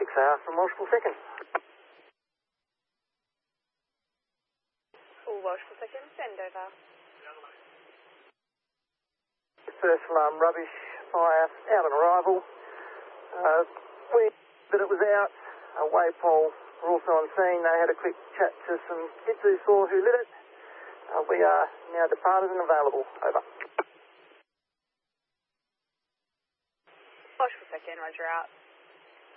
6R from Welshpool Second. All Welshpool Second, send over. First alarm rubbish fire out on arrival. That it was out. Waypole were also on scene. They had a quick chat to some kids who saw who lit it. We are now departed and available. Over. Welshpool Second, roger out.